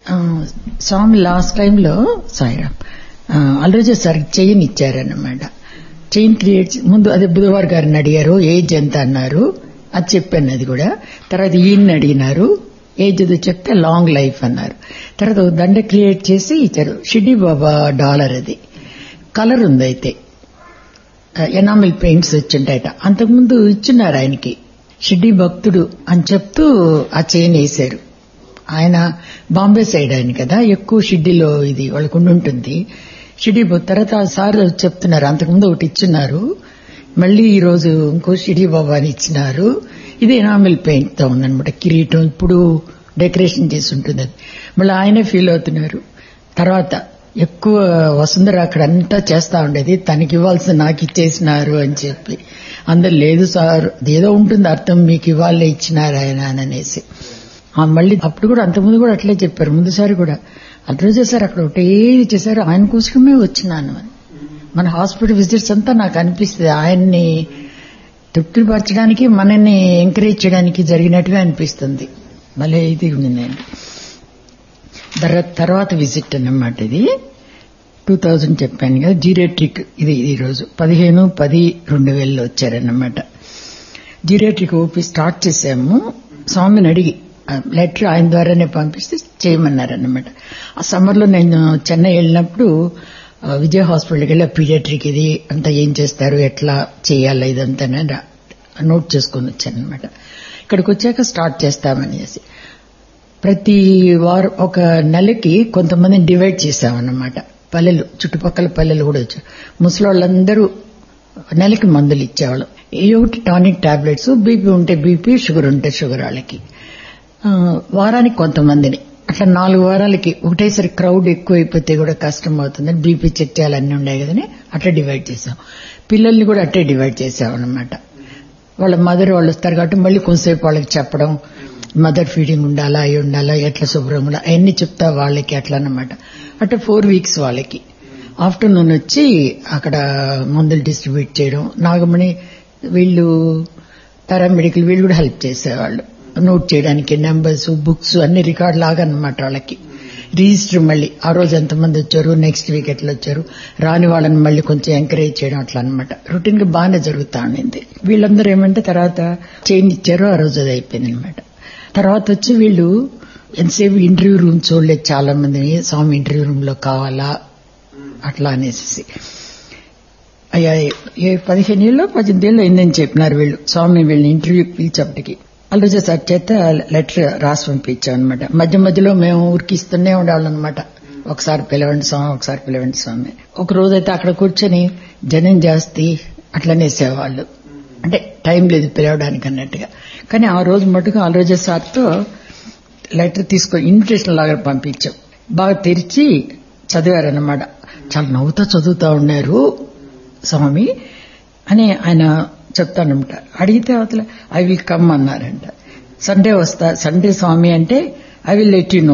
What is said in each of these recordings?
స్వామి last టైంలో Sairam అల్లుజీ sir chain ఇచ్చారన్నమాట. Chain create ముందు అదే బుధవార్ గారిని అడిగారు ఏజ్ ఎంత అన్నారు, అది చెప్పాను. అది కూడా తర్వాత ఈయన్ని అడిగినారు ఏజ్ అది చెప్తే లాంగ్ లైఫ్ అన్నారు. తర్వాత దండ క్రియేట్ చేసి ఇచ్చారు. షిడ్డీ బాబా డాలర్, అది కలర్ ఉంది. అయితే ఎనామిల్ పెయింట్స్ వచ్చింటాయట. అంతకుముందు ఇచ్చిన్నారు ఆయనకి. షిడ్డీ భక్తుడు అని చెప్తూ ఆ చైన్ వేశారు. ఆయన బాంబే సైడ్ ఆయన కదా, ఎక్కువ షిడ్డీలో ఇది వాళ్ళకు ఉంటుంది. షిడ్డీ తర్వాత సార్ చెప్తున్నారు అంతకుముందు ఒకటి ఇచ్చిన్నారు, మళ్లీ ఈ రోజు ఇంకో షిడ్డీ బాబా అని ఇచ్చినారు. ఇది ఎనామిల్ పెయింట్ తో ఉందనమాట. కిరీటం ఇప్పుడు డెకరేషన్ చేసి ఉంటుంది. అది మళ్ళీ ఆయనే ఫీల్ అవుతున్నారు. తర్వాత ఎక్కువ వసుంధర అక్కడ అంతా చేస్తా ఉండేది, తనకి ఇవ్వాల్సిన నాకు ఇచ్చేసినారు అని చెప్పి. అందరు లేదు సార్ ఏదో ఉంటుంది అర్థం, మీకు ఇవ్వాలే ఇచ్చినారు ఆయన అని అనేసి. మళ్ళీ అప్పుడు కూడా అంతకుముందు కూడా అట్లే చెప్పారు. ముందుసారి కూడా అల్లుజీ సార్ అక్కడ ఒకటే చేశారు, ఆయన కోసమే వచ్చినాను అని. మన హాస్పిటల్ విజిట్స్ అంతా నాకు అనిపిస్తుంది ఆయన్ని తృప్తిపరచడానికి, మనల్ని ఎంకరేజ్ చేయడానికి జరిగినట్టుగా అనిపిస్తుంది. మళ్ళీ ఇది ఉందండి. తర్వాత విజిట్ అన్నమాట. ఇది 2000 చెప్పాను కదా. జీరియాట్రిక్ ఇది ఈరోజు 15/10/2000 వచ్చారన్నమాట. జీరియాట్రిక్ ఓపీ స్టార్ట్ చేశాము. స్వామిని అడిగి లెటర్ ఆయన ద్వారానే పంపిస్తే చేయమన్నారన్నమాట. ఆ సమ్మర్లో నేను చెన్నై వెళ్ళినప్పుడు విజయ హాస్పిటల్కి వెళ్ళి పీడియాట్రిక్ ఇది అంతా ఏం చేస్తారు, ఎట్లా చేయాలి ఇదంతా నోట్ చేసుకుని వచ్చానమాట. ఇక్కడికి వచ్చాక స్టార్ట్ చేస్తామనేసి ప్రతి వారం ఒక నెలకి కొంతమందిని డివైడ్ చేశామన్నమాట. పల్లెలు చుట్టుపక్కల పల్లెలు కూడా వచ్చారు. ముసలోళ్ళందరూ నెలకి మందులు ఇచ్చేవాళ్ళం. ఏ ఒకటి టానిక్ టాబ్లెట్స్, బీపీ ఉంటే బీపీ, షుగర్ ఉంటే షుగర్ వాళ్ళకి. వారానికి కొంతమందిని అట్లా 4 వారాలకి ఒకటేసారి క్రౌడ్ ఎక్కువైపోతే కూడా కష్టం అవుతుందని బీపీ చెక్ చేయాలన్నీ ఉన్నాయి కదని అట్లా డివైడ్ చేశాం. పిల్లల్ని కూడా అట్టే డివైడ్ చేశామన్నమాట. వాళ్ళ మదర్ వాళ్ళు వస్తారు కాబట్టి మళ్ళీ కొంతసేపు వాళ్ళకి చెప్పడం, మదర్ ఫీడింగ్ ఉండాలా, అవి ఉండాలా, ఎట్లా శుభ్రం ఉండాలా అవన్నీ చెప్తా వాళ్ళకి అట్లా అన్నమాట. అట్లా 4 వీక్స్ వాళ్ళకి. ఆఫ్టర్నూన్ వచ్చి అక్కడ మందులు డిస్ట్రిబ్యూట్ చేయడం. నాగమణి వీళ్ళు పారామెడికల్ వీళ్ళు కూడా హెల్ప్ చేసేవాళ్ళు. నోట్ చేయడానికి నెంబర్స్, బుక్స్ అన్ని రికార్డ్ లాగా అన్నమాట. వాళ్ళకి రిజిస్టర్ మళ్ళీ ఆ రోజు ఎంతమంది వచ్చారు, నెక్స్ట్ వీక్ ఎట్లా వచ్చారు, రాని వాళ్ళని మళ్ళీ కొంచెం ఎంకరేజ్ చేయడం అట్లా అనమాట. రొటీన్ గా బాగానే జరుగుతా ఉండింది. వీళ్ళందరూ ఏమంటే తర్వాత చైన్ ఇచ్చారు, ఆ రోజు అది అయిపోయింది అనమాట. తర్వాత వచ్చి వీళ్ళు ఎంతసేపు ఇంటర్వ్యూ రూమ్ చూడలేదు చాలా మంది. స్వామి ఇంటర్వ్యూ రూమ్ లో కావాలా అట్లా అనేసి అయ్యా 15 ఏళ్ళు 18 ఏళ్ళు అయిందని చెప్పినారు వీళ్ళు. స్వామి వీళ్ళని ఇంటర్వ్యూకి పిలిచేప్పటికి అల్లుజీ సార్ చేత లెటర్ రాసి పంపించామన్నమాట. మధ్య మధ్యలో మేము ఊరికిస్తూనే ఉండేవాళ్ళం అనమాట. ఒకసారి పిలవండి స్వామి, ఒకసారి పిలవండి స్వామి. ఒక రోజైతే అక్కడ కూర్చొని జనం జాస్తి అట్లనేసేవాళ్ళు, అంటే టైం లేదు పిలవడానికి అన్నట్టుగా. కానీ ఆ రోజు మటుకు అల్లుజీ సార్తో లెటర్ తీసుకొని ఇన్విటేషన్ లాగా పంపించాం. బాగా తెరిచి చదివారన్నమాట. చాలా నవ్వుతా చదువుతా ఉన్నారు స్వామి అని ఆయన చెప్తానంట. అడిగితే అవతల ఐ విల్ కమ్ అన్నారంట. సండే వస్తా, సండే స్వామి అంటే I will let you know.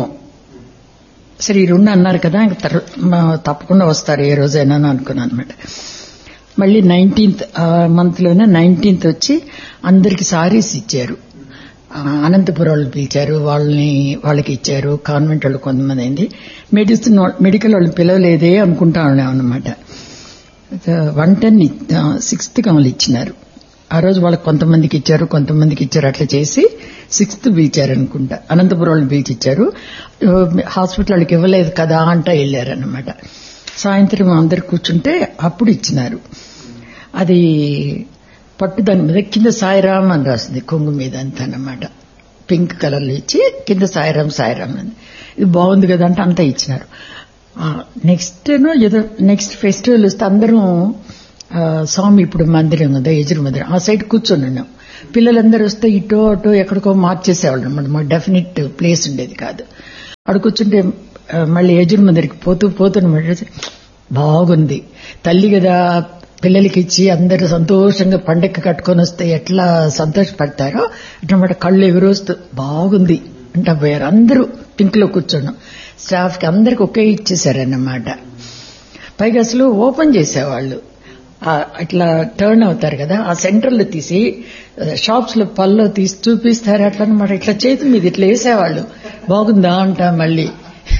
సరే ఈ 2 అన్నారు కదా, తప్పకుండా వస్తారు ఏ రోజైనా అనుకున్నాను అనమాట. మళ్ళీ 19th మంత్ లోనే 19th వచ్చి అందరికి సారీస్ ఇచ్చారు. అనంతపురం వాళ్ళు పిలిచారు, వాళ్ళకి ఇచ్చారు. కాన్వెంట్ వాళ్ళు కొంతమంది అయింది. మెడికల్ వాళ్ళు పిలవలేదే అనుకుంటా ఉన్నాం అనమాట. 110 6th కమలు ఇచ్చినారు. ఆ రోజు వాళ్ళకి కొంతమందికి ఇచ్చారు, అట్లా చేసి 6th పిలిచారు అనుకుంటా. అనంతపురం వాళ్ళని పిలిచిచ్చారు. హాస్పిటల్ వాళ్ళకి ఇవ్వలేదు కదా అంటా వెళ్ళారనమాట. సాయంత్రం అందరు కూర్చుంటే అప్పుడు ఇచ్చినారు. అది పట్టు దాని మీద కింద సాయిరామ్ అని రాసింది, కొంగు మీద అంతా అన్నమాట. పింక్ కలర్లో ఇచ్చి కింద సాయిరామ్ అని. ఇది బాగుంది కదా అంటే అంతా ఇచ్చినారు. నెక్స్ట్ ఫెస్టివల్ వస్తే అందరం స్వామి ఇప్పుడు మందిరం కదా, ఎదురు మందిరం ఆ సైడ్ కూర్చొని ఉన్నాం. పిల్లలందరూ వస్తే ఇటో అటో ఎక్కడికో మార్చేసేవాళ్ళు అనమాట. మాకు డెఫినెట్ ప్లేస్ ఉండేది కాదు. అక్కడ కూర్చుంటే మళ్ళీ ఎదురు మందిరికి పోతున్నమాట. బాగుంది తల్లి కదా, పిల్లలకి ఇచ్చి అందరూ సంతోషంగా పండగ కట్టుకొని వస్తే ఎట్లా సంతోషపడతారో అన్నమాట. కళ్ళు ఎగురొస్తూ బాగుంది అంటా పోయారు. అందరూ పింక్ లో కూర్చున్నాం. స్టాఫ్ కి అందరికి ఒకే ఇచ్చేసారన్నమాట. పైగా అసలు ఓపెన్ చేసేవాళ్ళు ఇట్లా టర్న్ అవుతారు కదా, ఆ సెంటర్ లో తీసి షాప్స్ లో పల్లో తీసి చూపిస్తారు అట్లా అనమాట. ఇట్లా చేతి మీద ఇట్లా వేసేవాళ్ళు. బాగుందా అంటా మళ్ళీ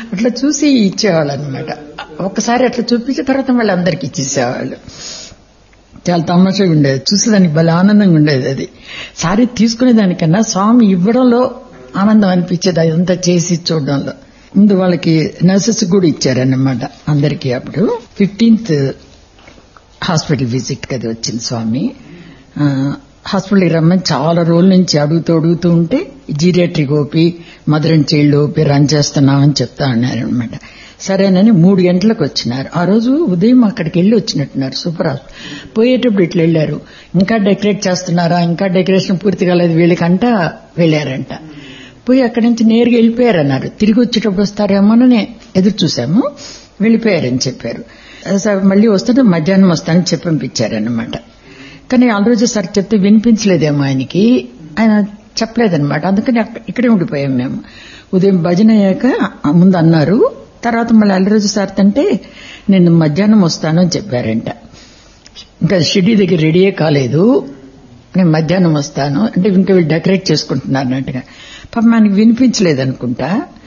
అట్లా చూసి ఇచ్చేవాళ్ళు అనమాట. ఒక్కసారి అట్లా చూపించిన తర్వాత మళ్ళీ అందరికి ఇచ్చేసేవాళ్ళు. చాలా తమాషగా ఉండేది, చూసేదానికి భలే ఆనందంగా ఉండేది. అది సారీ తీసుకునే దానికన్నా స్వామి ఇవ్వడంలో ఆనందం అనిపించేది, అదంతా చేసి చూడడంలో. ముందు వాళ్ళకి నర్సెస్ కూడా ఇచ్చారన్నమాట అందరికీ. అప్పుడు 15th హాస్పిటల్ విజిట్ కదా వచ్చింది స్వామి. హాస్పిటల్కి రమ్మని చాలా రోజుల నుంచి అడుగుతూ ఉంటే geriatric OP, mother and child OP run చేస్తున్నామని చెప్తా ఉన్నారనమాట. సరేనని 3 గంటలకు వచ్చినారు. ఆ రోజు ఉదయం అక్కడికి వెళ్ళి వచ్చినట్టున్నారు సూపర్ హాస్పిటల్. పోయేటప్పుడు ఇట్లా వెళ్లారు, ఇంకా డెకరేట్ చేస్తున్నారా, ఇంకా డెకరేషన్ పూర్తి కాలేదు వీళ్ళకంట వెళ్ళారంట. పోయి అక్కడి నుంచి నేరుగా వెళ్ళిపోయారన్నారు. తిరిగి వచ్చేటప్పుడు వస్తారేమోనని ఎదురు చూసాము, వెళ్ళిపోయారని చెప్పారు. మళ్ళీ వస్తుంటే మధ్యాహ్నం వస్తానని చెప్పి పంపించారనమాట. కానీ ఆ రోజు సార్ చెప్తే వినిపించలేదేమో ఆయనకి, ఆయన చెప్పలేదనమాట. అందుకని ఇక్కడే ఉండిపోయాం మేము. ఉదయం భజన అయ్యాక ముందు అన్నారు, తర్వాత మళ్ళీ అల్లరోజు సార్ అంటే నేను మధ్యాహ్నం వస్తాను అని చెప్పారంట. ఇంకా షిడి దగ్గర రెడీయే కాలేదు, నేను మధ్యాహ్నం వస్తాను అంటే ఇంకా వీళ్ళు డెకరేట్ చేసుకుంటున్నారు అన్నట్టుగా. పాపం ఆయనకి వినిపించలేదనుకుంటా,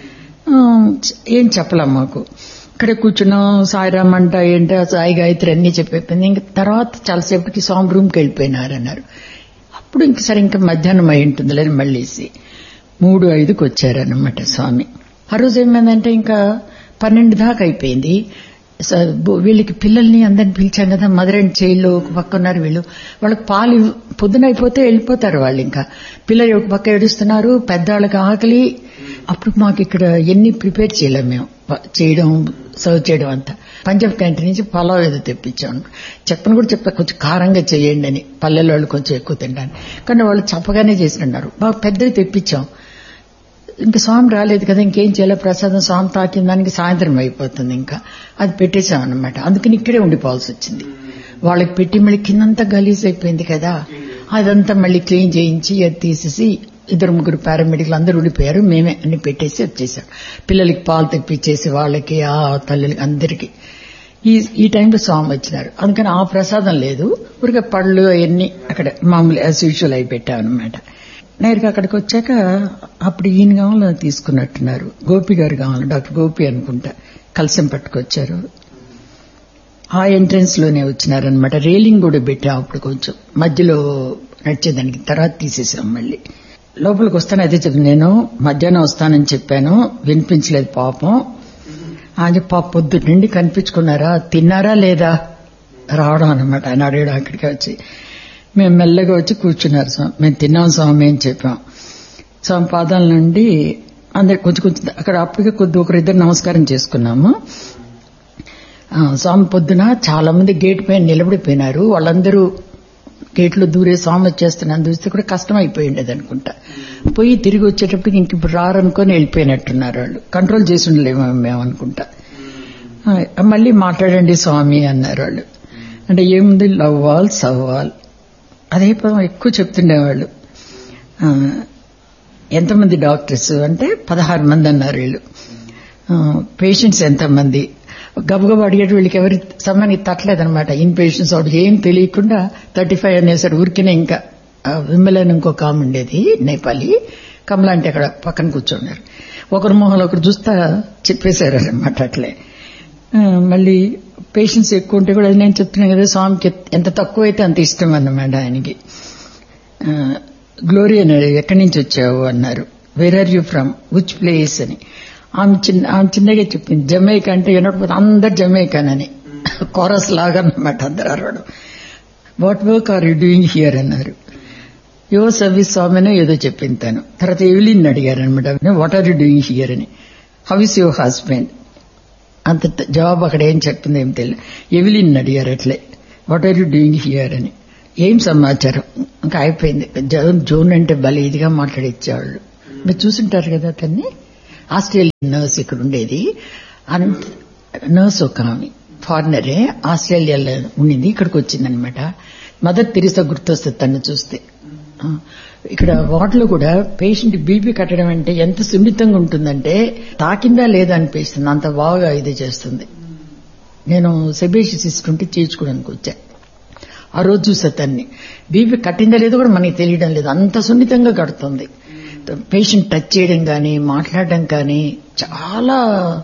ఏం చెప్పలేం మాకు. ఇక్కడే కూర్చున్నాం, సాయిరామ్ అంట ఏంటో సాయి గాయత్రి అన్ని చెప్పైపోయింది. ఇంక తర్వాత చాలాసేపటికి స్వామి రూమ్కి వెళ్ళిపోయినారన్నారు. అప్పుడు ఇంక సరే ఇంకా మధ్యాహ్నం అయి ఉంటుందిలేని మళ్ళీ 3:05కి వచ్చారన్నమాట స్వామి. ఆ రోజు ఏమైందంటే ఇంకా 12 దాకా అయిపోయింది. వీళ్ళకి పిల్లల్ని అందరిని పిలిచాం కదా, మదర్ అండ్ చైల్డ్ ఒక పక్క ఉన్నారు వీళ్ళు. వాళ్ళకి పాలు పొద్దున అయిపోతే వెళ్ళిపోతారు వాళ్ళు. ఇంకా పిల్లలు ఒక పక్క ఏడుస్తున్నారు, పెద్దవాళ్ళకి ఆకలి. అప్పుడు మాకు ఇక్కడ ఎన్ని ప్రిపేర్ చేయలేం మేము, చేయడం సర్వ్ చేయడం అంతా. పంజాబ్ క్యాంటీన్ నుంచి పలావ్ ఏదో తెప్పించాం. చెప్పని కూడా చెప్పా కొంచెం కారంగా చేయండి అని, పల్లెల వాళ్ళు కొంచెం ఎక్కువ తింటాను. కానీ వాళ్ళు చప్పగానే చేసినారు. బాగా పెద్దవి తెప్పించాం. ఇంకా స్వామి రాలేదు కదా, ఇంకేం చేయాలి, ప్రసాదం స్వామి తాకిన దానికి సాయంత్రం అయిపోతుంది. ఇంకా అది పెట్టేశామన్నమాట. అందుకని ఇక్కడే ఉండిపోవాల్సి వచ్చింది. వాళ్ళకి పెట్టి మళ్ళీ కిందంతా గలీజ్ అయిపోయింది కదా, అదంతా మళ్ళీ క్లీన్ చేయించి అది తీసేసి 2-3 పారామెడికల్ అందరూ ఉండిపోయారు. మేమే అన్ని పెట్టేసి వచ్చేసాం. పిల్లలకి పాలు తెప్పించేసి వాళ్ళకి, ఆ తల్లులకి అందరికీ. ఈ టైంలో స్వామి వచ్చినారు. అందుకని ఆ ప్రసాదం లేదు, ఊరికే పళ్ళు అవన్నీ అక్కడ మామూలు యాజ్ యూజువల్ అయి పెట్టామన్నమాట. నేరుగా అక్కడికి వచ్చాక అప్పుడు ఈయన కావాలని తీసుకున్నట్టున్నారు, గోపి గారు కావాలి, డాక్టర్ గోపి అనుకుంటా, కలసం పట్టుకొచ్చారు. ఆ ఎంట్రన్స్ లోనే వచ్చినారనమాట. రైలింగ్ కూడా పెట్టాం అప్పుడు, కొంచెం మధ్యలో నడిచేదానికి. తర్వాత తీసేసాం. మళ్ళీ లోపలికి వస్తాను అదే చెప్పాను, నేను మధ్యాహ్నం వస్తానని చెప్పాను, వినిపించలేదు పాపం. అని పాప పొద్దుటి నుండి కనిపించుకున్నారా, తిన్నారా లేదా రావడం అనమాట. ఆయన అడిగాడు అక్కడికి వచ్చి. మేము మెల్లగా వచ్చి కూర్చున్నారు. స్వామి మేము తిన్నాం స్వామి అని చెప్పాం. స్వామి పాదాల నుండి అందరు కొంచెం అక్కడ అప్పటికే ఒకరిద్దరు నమస్కారం చేసుకున్నాము. స్వామి పొద్దున చాలా మంది గేట్ పైన నిలబడిపోయినారు. వాళ్ళందరూ గేట్లో దూరే స్వామి వచ్చేస్తున్నాను చూస్తే కూడా కష్టం అయిపోయి ఉండేది అనుకుంటా. పోయి తిరిగి వచ్చేటప్పటికి ఇంక ఇప్పుడు రారనుకొని వెళ్ళిపోయినట్టున్నారు వాళ్ళు. కంట్రోల్ చేసి ఉండలేమో మేము అనుకుంటా. మళ్ళీ మాట్లాడండి స్వామి అన్నారు వాళ్ళు. అంటే ఏముంది, లవ్ ఆల్ సవ్ ఆల్, అదే పదం ఎక్కువ చెప్తుండేవాళ్ళు. ఎంతమంది డాక్టర్స్ అంటే 16 మంది అన్నారు వీళ్ళు. పేషెంట్స్ ఎంతమంది గబగబా అడిగేటి, వీళ్ళకి ఎవరి సమయానికి తట్టలేదనమాట. ఇన్ పేషెంట్స్ వాడికి ఏం తెలియకుండా 35 అనేసాడు ఊరికినే. ఇంకా విమలని ఇంకొక ఆమె ఉండేది నేపాలి, కమలా అంటే అక్కడ పక్కన కూర్చున్నారు. ఒకరి మొహంలో ఒకరు చూస్తా చెప్పేశారు అనమాట. అట్లే మళ్ళీ పేషెంట్స్ ఎక్కువ ఉంటే కూడా, అది నేను చెప్తున్నాను కదా, స్వామికి ఎంత తక్కువ అయితే అంత ఇష్టం అన్నమాట ఆయనకి. గ్లోరీ అన్నాడు, ఎక్కడి నుంచి వచ్చావు అన్నారు. Where are you from, which place అని. ఆమె చిన్నగా చెప్పింది జమైకా అంటే, వినకపోతే అందరు జమైకానని కోరస్ లాగా అన్నమాట అందరు అరవడం. What work or you doing here అన్నారు. యువర్ సర్వీస్ స్వామినో ఏదో చెప్పింది తను. తర్వాత ఎవిలిన్ అడిగారు అనమాట, what are you doing here అని. హౌ ఇస్ యువర్ హస్బెండ్, అంత జవాబు అక్కడ ఏం చెప్తుంది ఏం తెలియదు. ఎవిలిన్ అడిగారు అట్లే, what are you doing here అని. ఏం సమాచారం, ఇంకా అయిపోయింది. జోన్ అంటే భలే ఇదిగా మాట్లాడిచ్చేవాళ్ళు. మీరు చూసుంటారు కదా అతన్ని. ఆస్ట్రేలియన్ నర్స్ ఇక్కడ ఉండేది. నర్స్ ఒక ఆమె ఫారినరే, ఆస్ట్రేలియాలో ఉండింది, ఇక్కడికి వచ్చిందనమాట. మదర్ తెరిసా గుర్తొస్తుంది తను చూస్తే. ఇక్కడ వార్డులో కూడా పేషెంట్ బీపీ కట్టడం అంటే ఎంత సున్నితంగా ఉంటుందంటే, తాకిందా లేదా అనిపిస్తుంది, అంత బాగా ఇది చేస్తుంది. నేను సెబేషియస్ ఇస్తుంటే చేయించుకోవడానికి వచ్చా. ఆ రోజు చూసా తన్ని. బీపీ కట్టిందా లేదో కూడా మనకి తెలియడం లేదు, అంత సున్నితంగా కడుతుంది. పేషెంట్ టచ్ చేయడం కానీ, మాట్లాడడం కానీ చాలా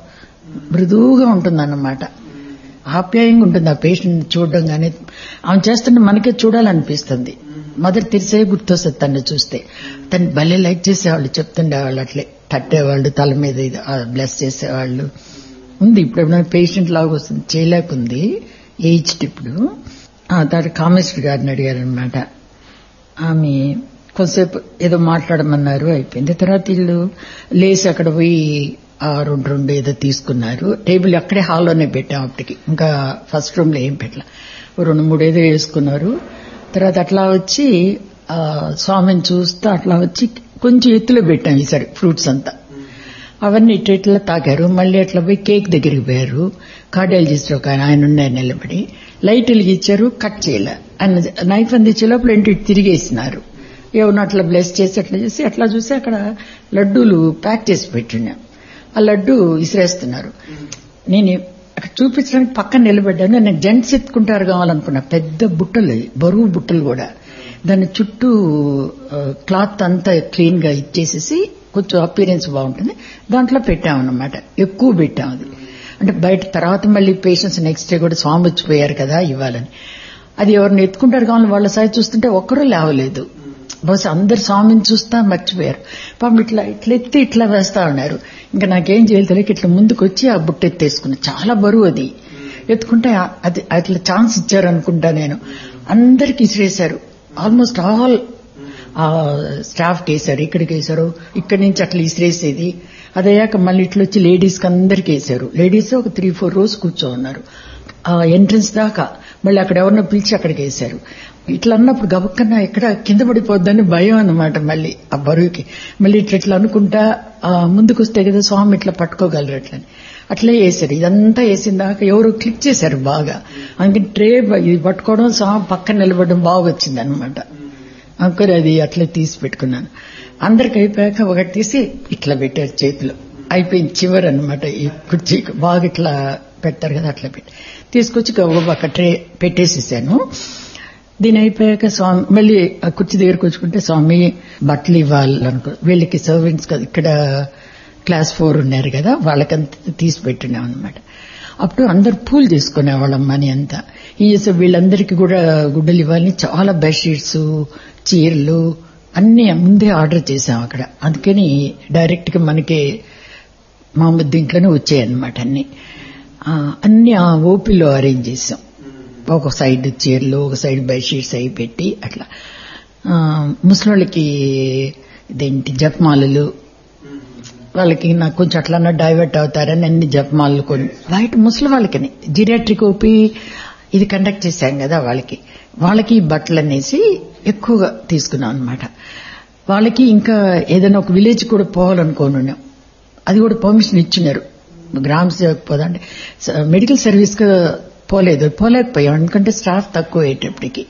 మృదువుగా ఉంటుందన్నమాట. ఆప్యాయంగా ఉంటుంది ఆ పేషెంట్ చూడడం. కానీ ఆమె చేస్తుంటే మనకే చూడాలనిపిస్తుంది. మదర్ తెరిసే గుర్తొస్తుంది తను చూస్తే. తను భలే లైక్ చేసేవాళ్ళు, చెప్తుండేవాళ్ళు, అట్లే తట్టేవాళ్ళు, తల మీద బ్లెస్ చేసేవాళ్ళు. ఉంది ఇప్పుడు ఎప్పుడైనా పేషెంట్ లాగా వస్తుంది, చేయలేకుంది, ఏజ్డ్ ఇప్పుడు. తర్వాత కామేశ్వరి గారిని అడిగారనమాట. ఆమె కొంతసేపు ఏదో మాట్లాడమన్నారు, అయిపోయింది. తర్వాత వీళ్ళు లేచి అక్కడ పోయి రెండు ఏదో తీసుకున్నారు. టేబుల్ అక్కడే హాల్లోనే పెట్టాం అప్పటికి, ఇంకా ఫస్ట్ రూమ్ లో ఏం పెట్టలే. 2-3 ఏదో వేసుకున్నారు. తర్వాత అట్లా వచ్చి స్వామిని చూస్తూ అట్లా వచ్చి కొంచెం ఎత్తులో పెట్టాం ఈసారి ఫ్రూట్స్ అంతా. అవన్నీ ఇట్లా తాగారు. మళ్ళీ అట్లా పోయి కేక్ దగ్గరికి పోయారు. కార్డియాలజిస్ట్ ఒక ఆయన ఉన్నారు నిలబడి, లైట్ వెలిగిచ్చారు, కట్ చేయలే. ఆయన నైఫ్ అందించే లోపల ఇంటి తిరిగేసినారు. ఏమన్నా అట్లా బ్లెస్ చేసి అట్లా చేసి అట్లా చూసి అక్కడ లడ్డూలు ప్యాక్ చేసి పెట్టినా. ఆ లడ్డు ఇసిరేస్తున్నారు. నేను అక్కడ చూపించడానికి పక్కన నిలబడ్డాను. నేను జెంట్స్ ఎత్తుకుంటారు కావాలనుకున్నా. పెద్ద బుట్టలు, బరువు బుట్టలు కూడా. దాని చుట్టూ క్లాత్ అంతా క్లీన్ గా ఇచ్చేసేసి కొంచెం అపీరెన్స్ బాగుంటుంది దాంట్లో పెట్టామన్నమాట. ఎక్కువ పెట్టాం అది. అంటే బయట తర్వాత మళ్ళీ పేషెంట్స్ నెక్స్ట్ డే కూడా స్వామి వచ్చిపోయారు కదా ఇవ్వాలని. అది ఎవరిని ఎత్తుకుంటారు కావాలని వాళ్ళ సైజ్ చూస్తుంటే ఒక్కరూ లేవలేదు. బహుశా అందరు స్వామిని చూస్తా మర్చిపోయారు. పాపం ఇట్లా ఎత్తి ఇట్లా వేస్తా ఉన్నారు. ఇంకా నాకేం చేయాలి తెలియక ఇట్లా ముందుకు వచ్చి ఆ బుట్ట ఎత్తేసుకున్నా. చాలా బరువు అది. ఎత్తుకుంటే అది అట్లా ఛాన్స్ ఇచ్చారనుకుంటా. నేను అందరికి ఇసిరేశారు. ఆల్మోస్ట్ ఆల్ స్టాఫ్ వేశారు, ఇక్కడికి వేశారు, ఇక్కడి నుంచి అట్లా ఇసిరేసేది. అదయ్యాక మళ్ళీ ఇట్లా వచ్చి లేడీస్కి అందరికి వేశారు. లేడీస్ ఒక 3-4 రోజు కూర్చో ఉన్నారు ఎంట్రన్స్ దాకా. మళ్ళీ అక్కడ ఎవరినో పిలిచి అక్కడికి వేశారు. ఇట్లా అన్నప్పుడు గబక్కన్నా ఎక్కడ కింద పడిపోద్దని భయం అన్నమాట. మళ్ళీ ఆ బరువుకి మళ్ళీ ఇట్లా అనుకుంటా ముందుకు వస్తే కదా స్వామి ఇట్లా పట్టుకోగలరు అట్లని అట్లే వేశారు. ఇదంతా వేసిన దాకా ఎవరు క్లిక్ చేశారు బాగా. అందుకని ట్రే ఇది పట్టుకోవడం స్వామి పక్కన నిలబడడం బాగా వచ్చింది అనమాట. అంకర్ అది అట్లా తీసి పెట్టుకున్నాను. అందరికి అయిపోయాక ఒకటి తీసి ఇట్లా పెట్టారు చేతిలో. అయిపోయింది చివరి అనమాట. ఈ కుర్చీ బాగా ఇట్లా పెడతారు కదా అట్లా పెట్టి తీసుకొచ్చి ఒక ట్రే పెట్టేసేసాను. దీని అయిపోయాక స్వామి మళ్ళీ ఆ కుర్చీ దగ్గరకు వచ్చుకుంటే స్వామి బట్టలు ఇవ్వాలనుకో వీళ్ళకి సర్వెంట్స్ కదా ఇక్కడ క్లాస్ 4 ఉన్నారు కదా వాళ్ళకంతా తీసి పెట్టినాం అనమాట. అప్పుడు అందరు పూలు తీసుకునేవాళ్ళం మనీ అంతా. వీళ్ళందరికీ కూడా గుడ్డలు ఇవ్వాలని చాలా బెడ్షీట్స్, చీరలు అన్ని ముందే ఆర్డర్ చేశాం అక్కడ. అందుకని డైరెక్ట్ గా మనకి మామూలు దీంట్లోనే వచ్చాయన్నమాట. అన్ని ఆ ఓపీలో అరేంజ్ చేసాం. ఒక సైడ్ చీరలు, ఒక సైడ్ బెడ్షీట్స్ అవి పెట్టి అట్లా. ముసలోళ్ళకి ఇదేంటి జపమాలలు, వాళ్ళకి నాకు కొంచెం అట్లా డైవర్ట్ అవుతారని అన్ని జపమాలలు కొన్ని బయట ముసలి వాళ్ళకని జీరియాట్రిక్ ఓపీ ఇది కండక్ట్ చేశాం కదా వాళ్ళకి బట్టలు అనేసి ఎక్కువగా తీసుకున్నాం అనమాట. వాళ్ళకి ఇంకా ఏదైనా ఒక విలేజ్ కూడా పోవాలనుకోనున్నాం. అది కూడా పర్మిషన్ ఇచ్చినారు. గ్రామ సేవకు పోదంటే మెడికల్ సర్వీస్ గా పోలేకపోయాం. ఎందుకంటే స్టాఫ్ తక్కువ అయ్యేటప్పటికి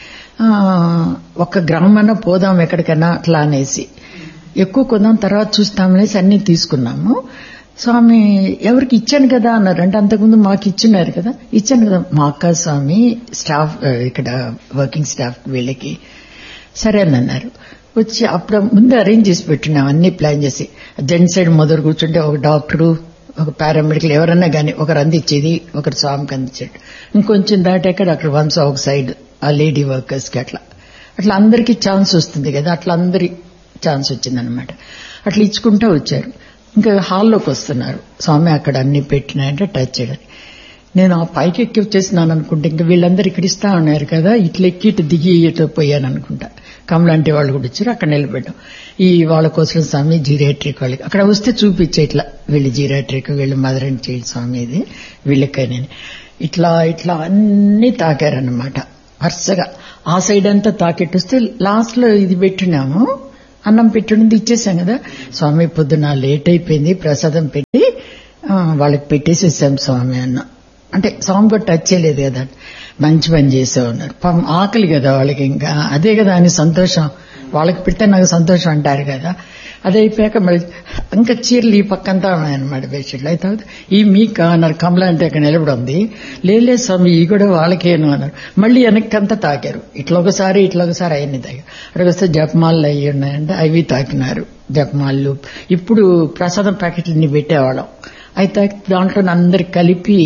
ఒక గ్రామన్నా పోదాం ఎక్కడికైనా అట్లా అనేసి ఎక్కువ కొందాం తర్వాత చూస్తామనేసి అన్ని తీసుకున్నాము. స్వామి ఎవరికి ఇచ్చాను కదా అన్నారు. అంటే అంతకుముందు మాకు ఇచ్చినారు కదా, ఇచ్చాను కదా మా అక్క స్వామి స్టాఫ్ ఇక్కడ వర్కింగ్ స్టాఫ్ వీళ్ళకి సరే అని అన్నారు. వచ్చి అప్పుడు ముందు అరేంజ్ చేసి పెట్టినాం అన్ని ప్లాన్ చేసి. జెంట్ సైడ్ మొదలు కూర్చుంటే ఒక డాక్టరు, ఒక పారామెడికల్ ఎవరన్నా గానీ ఒకరు అందించేది, ఒకరు స్వామికి అందించేది. ఇంకొంచెం దాటాక డాక్టర్ వంశ ఒక సైడ్ ఆ లేడీ వర్కర్స్ కి అట్లా అందరికీ ఛాన్స్ వస్తుంది కదా, అట్లా అందరి ఛాన్స్ వచ్చిందనమాట. అట్లా ఇచ్చుకుంటా వచ్చారు. ఇంకా హాల్లోకి వస్తున్నారు. స్వామి అక్కడ అన్ని పెట్టినాయంటే టచ్ చేయడానికి. నేను ఆ పైకి ఎక్కి వచ్చేసినాను అనుకుంటే ఇంకా వీళ్ళందరూ ఇక్కడ ఇస్తా ఉన్నారు కదా, ఇట్లా ఎక్కి ఇటు దిగి ఇటు పోయాను అనుకుంటా. కమలాంటి వాళ్ళు కూడా వచ్చారు. అక్కడ నిలబెట్టాం. ఈ వాళ్ళ కోసం స్వామి జీరియాట్రిక్ వాళ్ళకి అక్కడ వస్తే చూపించే ఇట్లా వీళ్ళు జీరియాట్రిక్, వీళ్ళు మదర్ అండ్ చైల్డ్ స్వామి ఇది వీళ్ళకని ఇట్లా అన్ని తాకారనమాట వరుసగా. ఆ సైడ్ అంతా తాకెట్టొస్తే లాస్ట్ లో ఇది పెట్టినాము, అన్నం పెట్టుండి ఇచ్చేసాం కదా. స్వామి పొద్దున లేట్ అయిపోయింది, ప్రసాదం పెట్టి వాళ్ళకి పెట్టేసేసాం స్వామి అన్న. అంటే స్వామి కూడా టచ్ చేయలేదు కదా, మంచి పని చేసే ఉన్నారు. పాపం ఆకలి కదా వాళ్ళకి, ఇంకా అదే కదా అని సంతోషం. వాళ్ళకి పెట్టే నాకు సంతోషం అంటారు కదా. అదే అయిపోయాక మళ్ళీ ఇంకా చీరలు ఈ పక్కంతా ఉన్నాయన్నమాట బెడ్షీట్లు. అయితే ఈ మీకు అన్నారు. కమలా అంటే అక్కడ నిలబడి ఉంది. లేదు స్వామి ఈ కూడా వాళ్ళకేను అన్నారు. మళ్ళీ వెనక్కంతా తాకారు. ఇట్లా ఒకసారి అవన్నీ తాగారు. అక్కడికి వస్తే జపమాలలు అవి ఉన్నాయంటే అవి తాకినారు. జపమాలలు ఇప్పుడు ప్రసాదం ప్యాకెట్లన్నీ పెట్టేవాళ్ళం. అయితే దాంట్లో అందరికి కలిపి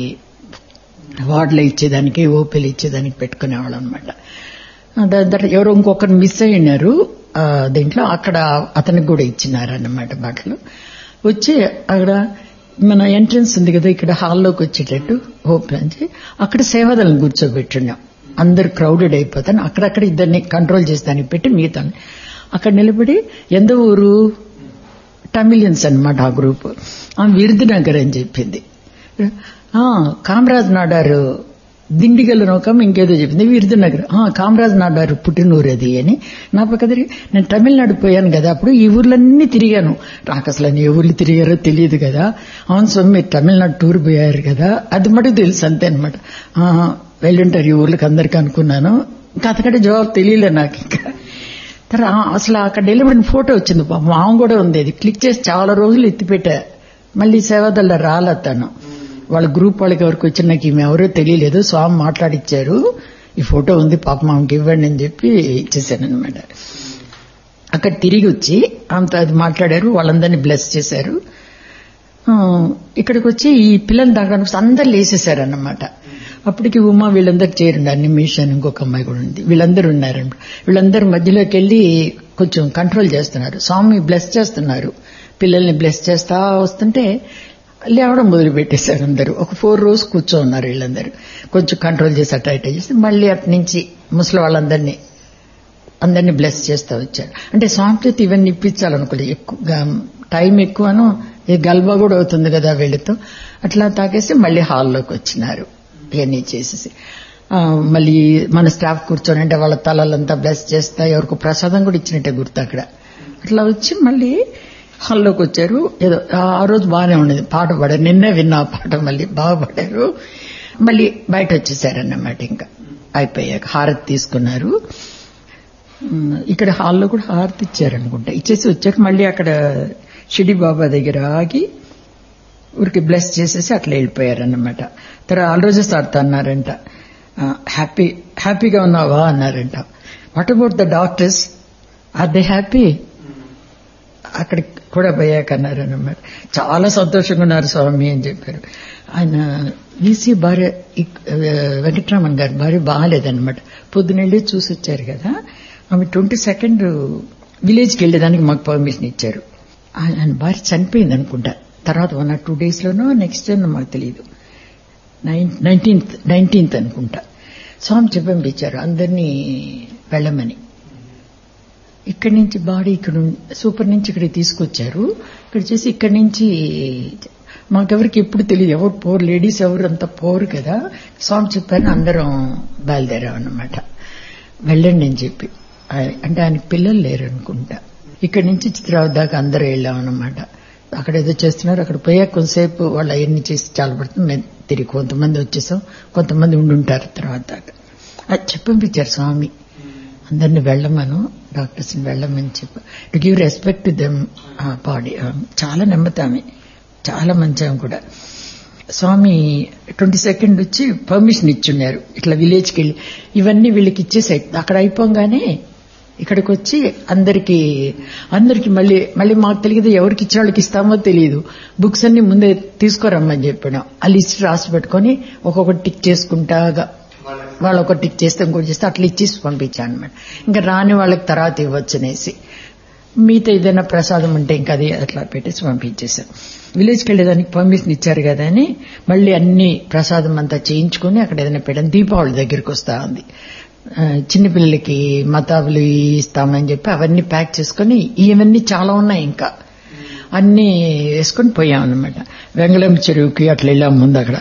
వార్డులో ఇచ్చేదానికి ఓపీలు ఇచ్చేదానికి పెట్టుకునేవాళ్ళు అనమాట. ఎవరో ఇంకొకరు మిస్ అయినారు దీంట్లో, అక్కడ అతనికి కూడా ఇచ్చినారన్నమాట బట్టలు. వచ్చి అక్కడ మన ఎంట్రన్స్ ఉంది కదా, ఇక్కడ హాల్లోకి వచ్చేటట్టు ఓపెన్ అక్కడ సేవాదలను కూర్చోబెట్టున్నాం. అందరు క్రౌడెడ్ అయిపోతాను. అక్కడక్కడ ఇద్దరిని కంట్రోల్ చేసేదానికి పెట్టి మిగతా అక్కడ నిలబడి ఎంత ఊరు తమిళియన్స్ అనమాట ఆ గ్రూప్. విరుదునగర్ అని చెప్పింది. కామరాజ్ నాడారు దిండిగల్ నౌకం ఇంకేదో చెప్పింది. విరుదునగర్ కామరాజ్ నాడారు పుట్టినూరు అది అని. నా పక్క తిరిగి నేను తమిళనాడు పోయాను కదా, అప్పుడు ఈ ఊర్లన్నీ తిరిగాను. నాకు అసలు ఏ ఊర్లు తిరిగారో తెలియదు కదా. అవును స్వామి మీరు తమిళనాడు టూర్ పోయారు కదా, అది మటుకు తెలుసు అంతే అనమాట. వెళ్ళుంటారు ఈ ఊర్లకు అందరికీ అనుకున్నాను. ఇంకా అంతకంటే జవాబు తెలియలే నాకు. ఇంకా తర్వాత అసలు అక్కడ నిలబడిన ఫోటో వచ్చింది. మామ కూడా ఉంది. అది క్లిక్ చేసి చాలా రోజులు ఎత్తిపెట్టా. మళ్ళీ సేవాదల్లో రాలతాను. వాళ్ళ గ్రూప్ వాళ్ళకి ఎవరికి వచ్చి నాకు ఈమె ఎవరో తెలియలేదు, స్వామి మాట్లాడిచ్చారు, ఈ ఫోటో ఉంది పాప మామకి ఇవ్వండి అని చెప్పి ఇచ్చేసాను అనమాట. అక్కడ తిరిగి వచ్చి అంత అది మాట్లాడారు, వాళ్ళందరినీ బ్లెస్ చేశారు. ఇక్కడికి వచ్చి ఈ పిల్లలు తాగడానికి అందరు లేసేశారన్నమాట. అప్పటికి ఉమా వీళ్ళందరూ చేరండి, అనిమేషన్ ఇంకొక అమ్మాయి కూడా ఉంది, వీళ్ళందరూ ఉన్నారంట. వీళ్ళందరూ మధ్యలోకి వెళ్లి కొంచెం కంట్రోల్ చేస్తున్నారు. స్వామి బ్లెస్ చేస్తున్నారు, పిల్లల్ని బ్లెస్ చేస్తా వస్తుంటే లేవడం మొదలు పెట్టేశారు అందరూ. ఒక 4 rows కూర్చోన్నారు వీళ్ళందరూ. కొంచెం కంట్రోల్ చేసి అట్లా ఇట్లా చేసి మళ్ళీ అటు నుంచి ముసలి వాళ్ళందరినీ బ్లెస్ చేస్తూ వచ్చారు. అంటే స్వామితో ఇవన్నీ ఇప్పించాలనుకోలేదు, ఎక్కువ టైం ఎక్కువను, గల్బా కూడా అవుతుంది కదా వీళ్ళతో. అట్లా తాగేసి మళ్ళీ హాల్లోకి వచ్చినారు. ఇవన్నీ చేసేసి మళ్ళీ మన స్టాఫ్ కూర్చొని అంటే వాళ్ళ తలలంతా బ్లెస్ చేస్తా ఎవరికి ప్రసాదం కూడా ఇచ్చినట్టే గుర్తు అక్కడ. అట్లా వచ్చి మళ్ళీ హాల్లోకి వచ్చారు. ఏదో ఆ రోజు బాగానే ఉండేది, పాట పాడారు. నిన్నే విన్నా ఆ పాట, మళ్ళీ బాగా పాడారు. మళ్ళీ బయట వచ్చేసారన్నమాట. ఇంకా అయిపోయాక హారతి తీసుకున్నారు. ఇక్కడ హాల్లో కూడా హారతి ఇచ్చారనుకుంటా. ఇచ్చేసి వచ్చాక మళ్ళీ అక్కడ షిడి బాబా దగ్గర ఆగి ఊరికి బ్లెస్ చేసేసి అట్లా వెళ్ళిపోయారన్నమాట. తర్వాత ఆ రోజు సార్తో అన్నారంట, హ్యాపీగా ఉన్నావా అన్నారంట. What about the doctors, are they happy? అక్కడికి కూడా పోయాక అన్నారన్నమాట. చాలా సంతోషంగా ఉన్నారు స్వామి అని చెప్పారు. ఆయన వీసీ భార్య వెంకటరామన్ గారి భార్య బాగాలేదన్నమాట. పొద్దునెళ్ళి చూసి వచ్చారు కదా. ఆమె 22nd విలేజ్కి వెళ్ళేదానికి మాకు పర్మిషన్ ఇచ్చారు. ఆయన భార్య చనిపోయింది అనుకుంటా. తర్వాత 1 or 2 days నెక్స్ట్ డే మాకు తెలియదు. 19th అనుకుంటా. స్వామి చెప్పంపించారు అందరినీ వెళ్ళమని. ఇక్కడి నుంచి బాడీ ఇక్కడ సూపర్ నుంచి ఇక్కడికి తీసుకొచ్చారు. ఇక్కడ చేసి ఇక్కడి నుంచి మాకెవరికి ఎప్పుడు తెలియదు, ఎవరు పోరు, లేడీస్ ఎవరు అంత పోరు కదా. స్వామి చెప్పారు అందరం బయలుదేరాం అన్నమాట. వెళ్ళండి అని చెప్పి. అంటే ఆయనకి పిల్లలు లేరు అనుకుంటా. ఇక్కడి నుంచి చిత్రావతి దాకా అందరూ వెళ్ళాం అన్నమాట. అక్కడ ఏదో చేస్తున్నారు. అక్కడ పోయాక కొంతసేపు వాళ్ళు అవన్నీ చేసి చాలా పడుతుంది. మేము తిరిగి కొంతమంది వచ్చేసాం, కొంతమంది ఉండుంటారు తర్వాత. అది చెప్పంపించారు స్వామి అందరినీ వెళ్ళమను, డాక్టర్స్ని వెళ్ళమని చెప్పి. To give respect to them body. చాలా నమ్ముతామే, చాలా మంచాం కూడా. స్వామి 22nd వచ్చి పర్మిషన్ ఇచ్చున్నారు ఇట్లా విలేజ్కి వెళ్ళి ఇవన్నీ వీళ్ళకి ఇచ్చేసాయి. అక్కడ అయిపోగానే ఇక్కడికి వచ్చి అందరికి మళ్ళీ మాకు తెలియదు, ఎవరికి ఇచ్చిన వాళ్ళకి ఇస్తామో తెలియదు. బుక్స్ అన్ని ముందే తీసుకురమ్మని చెప్పాను. ఆ లిస్ట్ రాసి పెట్టుకుని ఒక్కొక్కటి టిక్ చేసుకుంటాగా, వాళ్ళు ఒక టిక్ చేస్తే ఇంకోటి చేస్తే అట్లా ఇచ్చేసి పంపించాను అనమాట. ఇంకా రాని వాళ్ళకి తర్వాత ఇవ్వచ్చు అనేసి. మీతో ఏదైనా ప్రసాదం ఉంటే ఇంకా అది అట్లా పెట్టేసి పంపించేశాను. విలేజ్కి వెళ్ళేదానికి పర్మిషన్ ఇచ్చారు కదా అని మళ్ళీ అన్ని ప్రసాదం అంతా చేయించుకుని అక్కడ ఏదైనా పెట్టాను. దీపావళి దగ్గరికి వస్తా ఉంది. చిన్నపిల్లలకి మతాబులు ఇస్తామని చెప్పి అవన్నీ ప్యాక్ చేసుకుని ఇవన్నీ చాలా ఉన్నాయి, ఇంకా అన్ని వేసుకుని పోయామన్నమాట. వెంగళం చెరువుకి అట్లా వెళ్ళాం. ముందు అక్కడ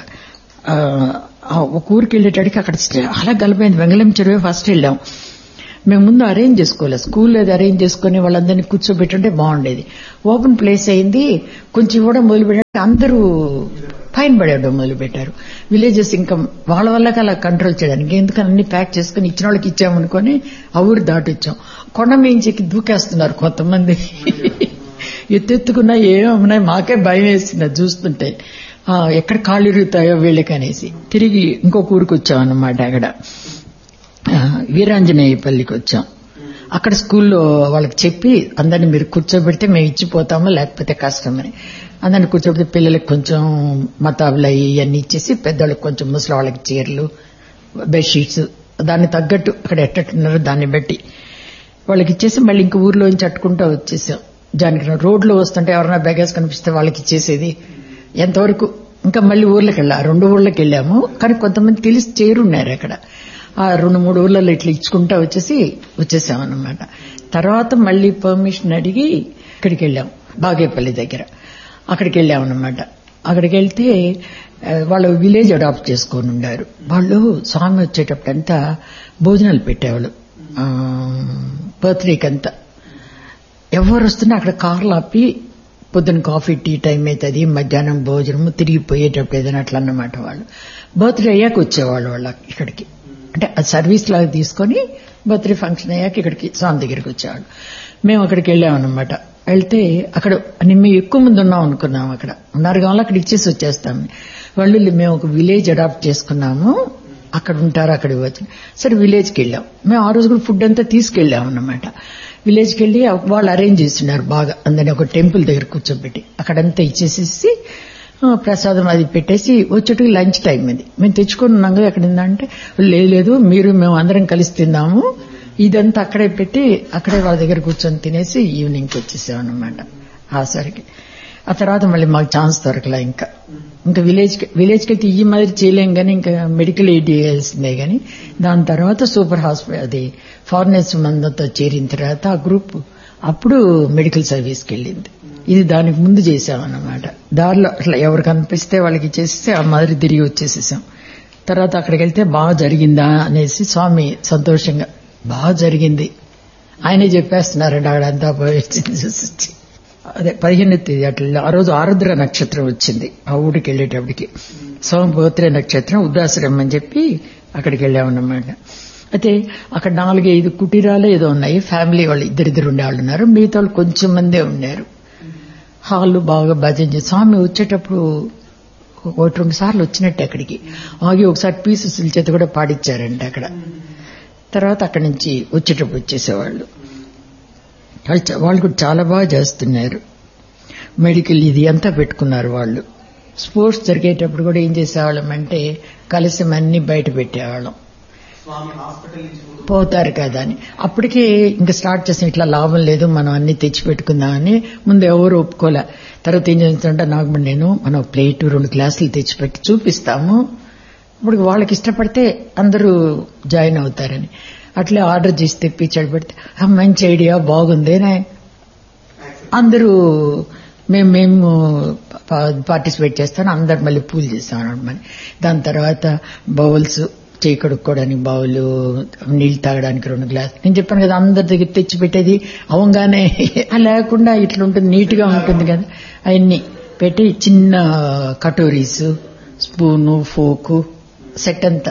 ఒక ఊరికి వెళ్ళేటడికి అక్కడ చాలా గలిపోయింది. వెంగళం చెరువు ఫస్ట్ వెళ్ళాం. మేము ముందు అరేంజ్ చేసుకోలేదు, స్కూల్లో అరేంజ్ చేసుకుని వాళ్ళందరినీ కూర్చోబెట్టుంటే బాగుండేది. ఓపెన్ ప్లేస్ అయింది. కొంచెం ఇవ్వడం మొదలుపెట్టారు, అందరూ ఫైన్ పడేయడం మొదలుపెట్టారు. విలేజెస్ ఇంకా వాళ్ళ వల్లకి అలా కంట్రోల్ చేయడానికి ఎందుకని అన్ని ప్యాక్ చేసుకుని ఇచ్చిన వాళ్ళకి ఇచ్చామనుకొని ఆ ఊరు దాటిచ్చాం. కొండ మించికి దూకేస్తున్నారు కొంతమంది. ఎత్తెత్తుకున్నా ఏమన్నాయి, మాకే భయం వేసింది చూస్తుంటే. ఎక్కడ కాళ్ళు ఇరుగుతాయో వీళ్ళకనేసి తిరిగి ఇంకొక ఊరికి వచ్చాం అన్నమాట. అక్కడ వీరాంజనేయపల్లికి వచ్చాం. అక్కడ స్కూల్లో వాళ్ళకి చెప్పి అందరినీ మీరు కూర్చోబెడితే మేము ఇచ్చిపోతాము, లేకపోతే కష్టమని. అందరిని కూర్చోబెట్టి పిల్లలకి కొంచెం మతాబులు ఇవన్నీ ఇచ్చేసి పెద్దవాళ్ళకి కొంచెం ముసలి వాళ్ళకి చీరలు, బెడ్షీట్స్ దాన్ని తగ్గట్టు అక్కడ ఎట్టట్టున్నారో దాన్ని బట్టి వాళ్ళకి ఇచ్చేసి మళ్ళీ ఇంక ఊర్లోంచి అట్టుకుంటూ వచ్చేసాం. జానకి రోడ్లో వస్తుంటే ఎవరైనా బ్యాగేజ్ కనిపిస్తే వాళ్ళకి ఇచ్చేసేది. ఎంతవరకు ఇంకా మళ్ళీ ఊర్లోకి వెళ్ళా, 2 ఊర్లోకి వెళ్ళాము. కానీ కొంతమంది తెలిసి చేరున్నారు అక్కడ. ఆ 2-3 ఊర్లలో ఇట్లా ఇచ్చుకుంటా వచ్చేసామన్నమాట. తర్వాత మళ్ళీ పర్మిషన్ అడిగి ఇక్కడికి వెళ్ళాం, బాగేపల్లి దగ్గర. అక్కడికి వెళ్ళామన్నమాట. అక్కడికి వెళ్తే వాళ్ళు విలేజ్ అడాప్ట్ చేసుకొని ఉన్నారు. వాళ్ళు స్వామి వచ్చేటప్పుడంతా భోజనాలు పెట్టేవాళ్ళు. బర్త్డేకంతా ఎవరు వస్తున్నా అక్కడ కార్లు ఆపి పొద్దున్న కాఫీ, టీ టైం అవుతుంది, మధ్యాహ్నం భోజనము, తిరిగిపోయేటప్పుడు ఏదైనా అట్లా అన్నమాట. వాళ్ళు బర్త్డే అయ్యాక వచ్చేవాళ్ళు వాళ్ళ ఇక్కడికి. అంటే అది సర్వీస్ లాగా తీసుకొని బర్త్డే ఫంక్షన్ అయ్యాక ఇక్కడికి స్వామి దగ్గరికి వచ్చేవాళ్ళు. మేము అక్కడికి వెళ్ళామన్నమాట. వెళ్తే అక్కడ మేము ఎక్కువ మంది ఉన్నాం అనుకున్నాం. అక్కడ ఉన్నారు కావాలి, అక్కడ ఇచ్చేసి వచ్చేస్తాం. వాళ్ళు మేము ఒక విలేజ్ అడాప్ట్ చేసుకున్నాము, అక్కడ ఉంటారు, అక్కడికి వచ్చి సరే విలేజ్కి వెళ్ళాం. మేము ఆ రోజు కూడా ఫుడ్ అంతా తీసుకెళ్ళాం అన్నమాట. విలేజ్కి వెళ్ళి వాళ్ళు అరేంజ్ చేస్తున్నారు బాగా. అందరినీ ఒక టెంపుల్ దగ్గర కూర్చోబెట్టి అక్కడంతా ఇచ్చేసేసి ప్రసాదం అది పెట్టేసి వచ్చేటికి లంచ్ టైం అది. మేము తెచ్చుకొని ఉన్నాం కదా, ఎక్కడ ఉందంటే లేదు మేము అందరం కలిసి తిందాము, ఇదంతా అక్కడే పెట్టి అక్కడే వాళ్ళ దగ్గర కూర్చొని తినేసి ఈవినింగ్కి వచ్చేసామన్నమాట. ఆసరికి ఆ తర్వాత మళ్ళీ మాకు ఛాన్స్ దొరకలా. ఇంకా విలేజ్కి వెళ్తే ఈ మాదిరి చేయలేం కానీ ఇంకా మెడికల్ ఎయిడ్ చేయాల్సిందే. కానీ దాని తర్వాత సూపర్ హాస్పిటల్ అది ఫారినర్స్ మందంతో చేరిన తర్వాత ఆ గ్రూప్ అప్పుడు మెడికల్ సర్వీస్కి వెళ్ళింది. ఇది దానికి ముందు చేసామన్నమాట. దారిలో అట్లా ఎవరు కనిపిస్తే వాళ్ళకి చేసేసి ఆ మాదిరి తిరిగి వచ్చేసేసాం. తర్వాత అక్కడికి వెళ్తే బాగా జరిగిందా అనేసి స్వామి సంతోషంగా బాగా జరిగింది ఆయనే చెప్పేస్తున్నారండి. అక్కడంతా చూసి అదే 15వ తేదీ అట్లా ఆ రోజు ఆరుద్ర నక్షత్రం వచ్చింది. ఆ ఊరికి వెళ్ళేటప్పటికి స్వామి బర్త్డే నక్షత్రం ఉద్దాశ్రమం అని చెప్పి అక్కడికి వెళ్ళామన్నమాట. అయితే అక్కడ 4-5 కుటీరాలు ఏదో ఉన్నాయి. ఫ్యామిలీ వాళ్ళు ఇద్దరిద్దరు ఉండేవాళ్ళు ఉన్నారు, మిగతా వాళ్ళు కొంచెం మందే ఉన్నారు. హాళ్ళు బాగా భజన చేసి స్వామి వచ్చేటప్పుడు 1-2 సార్లు వచ్చినట్టు అక్కడికి ఆగి ఒకసారి పీసుల చేత కూడా పాడిచ్చారంటే అక్కడ. తర్వాత అక్కడి నుంచి వచ్చేటప్పుడు వచ్చేసేవాళ్ళు. వాళ్ళు కూడా చాలా బాగా చేస్తున్నారు. మెడికల్ ఇది అంతా పెట్టుకున్నారు వాళ్ళు. స్పోర్ట్స్ జరిగేటప్పుడు కూడా ఏం చేసేవాళ్ళం అంటే కలశం అన్ని బయట పెట్టేవాళ్ళం. పోతారు కదా అని అప్పటికే ఇంకా స్టార్ట్ చేసాం. ఇట్లా లాభం లేదు, మనం అన్ని తెచ్చి పెట్టుకుందామని. ముందు ఎవరు ఒప్పుకోలే. తర్వాత ఏం చేస్తుంటే నాకు నేను మనం ప్లేటు 2 గ్లాసులు తెచ్చిపెట్టి చూపిస్తాము, ఇప్పుడు వాళ్ళకి ఇష్టపడితే అందరూ జాయిన్ అవుతారని అట్లే ఆర్డర్ చేసి తెప్పించాడు. పెడితే మంచి ఐడియా బాగుంది, అందరూ మేము పార్టిసిపేట్ చేస్తాను, అందరు మళ్ళీ పూలు చేస్తాం అనమాట. దాని తర్వాత బౌల్స్, చేయి కడుక్కోవడానికి బౌలు, నీళ్లు తాగడానికి 2 గ్లాసులు. నేను చెప్పాను కదా అందరి దగ్గర తెచ్చి పెట్టేది అవంగానే లేకుండా ఇట్లా ఉంటుంది, నీట్ గా ఉంటుంది కదా. అవన్నీ పెట్టి చిన్న కటోరీస్, స్పూను, ఫోకు సెట్ అంతా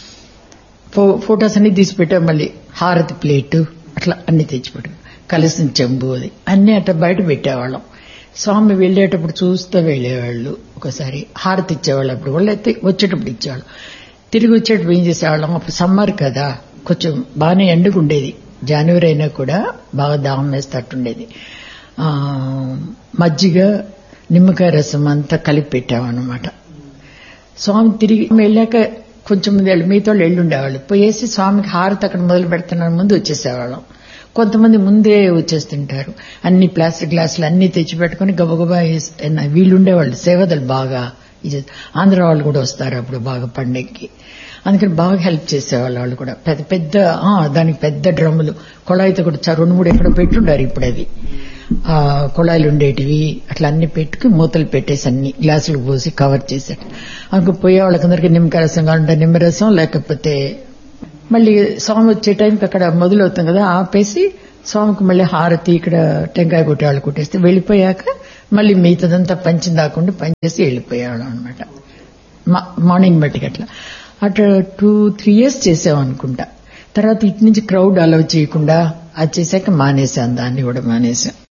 ఫొటోస్ అన్ని తీసి పెట్టాం. మళ్ళీ హారతి ప్లేటు అట్లా అన్ని తెచ్చిపెట్టాం. కలిసిన చెంబు అది అన్ని అట్లా బయట పెట్టేవాళ్ళం. స్వామి వెళ్లేటప్పుడు చూస్తూ వెళ్లేవాళ్ళు. ఒకసారి హారతి ఇచ్చేవాళ్ళు, అప్పుడు వాళ్ళు అయితే వచ్చేటప్పుడు ఇచ్చేవాళ్ళు. తిరిగి వచ్చేటప్పుడు ఏం చేసేవాళ్ళం, అప్పుడు సమ్మర్ కదా కొంచెం బాగానే ఎండుకుండేది. జనవరి అయినా కూడా బాగా దాహం వేస్తట్టుండేది. మజ్జిగ, నిమ్మకాయ రసం అంతా కలిపి పెట్టామన్నమాట. స్వామి తిరిగి వెళ్ళాక కొంచెం మంది మిగతా వాళ్ళు ఎళ్ళుండేవాళ్ళు. పోయేసి స్వామికి హారతి అక్కడ మొదలు పెడుతున్న ముందు వచ్చేసేవాళ్ళం. కొంతమంది ముందే వచ్చేస్తుంటారు. అన్ని ప్లాస్టిక్ గ్లాసులు అన్ని తెచ్చిపెట్టుకుని గబగబా వీళ్ళుండేవాళ్ళు సేవదలు బాగా. ఆంధ్ర వాళ్ళు కూడా వస్తారు అప్పుడు బాగా పండగకి. అందుకని బాగా హెల్ప్ చేసేవాళ్ళు. వాళ్ళు కూడా పెద్ద పెద్ద దానికి పెద్ద డ్రమ్ములు, కొళాయితో కూడా 2-3 ఎక్కడ పెట్టుండారు ఇప్పుడు. అవి కొళాయిలు ఉండేటివి అట్లా అన్ని పెట్టుకుని మూతలు పెట్టేసి అన్ని గ్లాసులు పోసి కవర్ చేసేట. అందుకు పోయే వాళ్ళకందరికీ నిమ్మకాయ రసం కావాలంటే నిమ్మరసం, లేకపోతే మళ్ళీ స్వామి వచ్చే టైంకి అక్కడ మొదలవుతాం కదా ఆపేసి స్వామికి మళ్ళీ హారతి ఇక్కడ టెంకాయ కొట్టేవాళ్ళు కొట్టేస్తే వెళ్ళిపోయాక మళ్ళీ మిగతాదంతా పంచింది దాకుండా పనిచేసి వెళ్ళిపోయేవాళ్ళం అనమాట. మార్నింగ్ బట్టికి అట్లా 2-3 years చేసామనుకుంటా. తర్వాత ఇటు నుంచి క్రౌడ్ అలౌ చేయకుండా అది చేశాక మానేశాను, దాన్ని కూడా మానేశాం.